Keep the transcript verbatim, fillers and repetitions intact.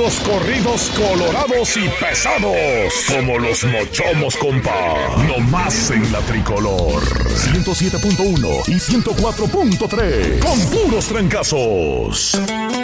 Los corridos colorados y pesados, como los mochomos, compa. No más en la Tricolor. ciento siete punto uno y ciento cuatro punto tres. Con puros trancazos.